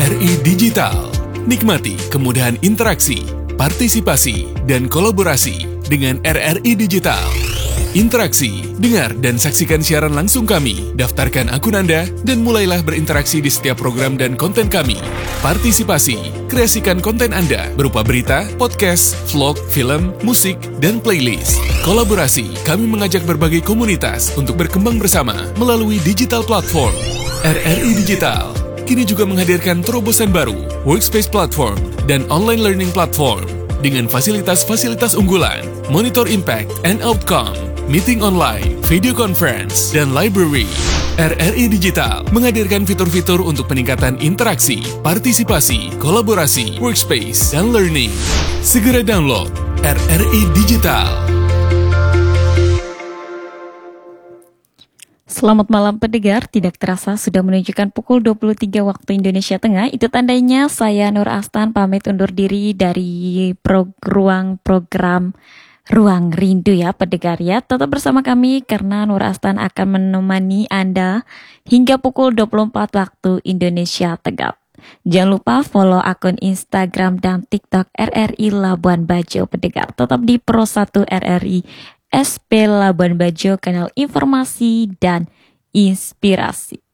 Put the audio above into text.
RRI Digital. Nikmati kemudahan interaksi, partisipasi, dan kolaborasi dengan RRI Digital. Interaksi, dengar dan saksikan siaran langsung kami, daftarkan akun Anda, dan mulailah berinteraksi di setiap program dan konten kami. Partisipasi, kreasikan konten Anda berupa berita, podcast, vlog, film, musik, dan playlist. Kolaborasi, kami mengajak berbagai komunitas untuk berkembang bersama melalui digital platform. RRI Digital kini juga menghadirkan terobosan baru, workspace platform, dan online learning platform dengan fasilitas-fasilitas unggulan, monitor impact and outcome, meeting online, video conference, dan library. RRI Digital menghadirkan fitur-fitur untuk peningkatan interaksi, partisipasi, kolaborasi, workspace, dan learning. Segera download RRI Digital. Selamat malam pendengar, tidak terasa sudah menunjukkan pukul 23 waktu Indonesia Tengah. Itu tandanya saya Nur Astan pamit undur diri dari program Ruang Rindu ya pendengar ya. Tetap bersama kami karena Nur Astan akan menemani Anda hingga pukul 24 waktu Indonesia Tengah. Jangan lupa follow akun Instagram dan TikTok RRI Labuan Bajo pendengar. Tetap di Pro 1 RRI SP Labuan Bajo, kanal informasi dan inspirasi.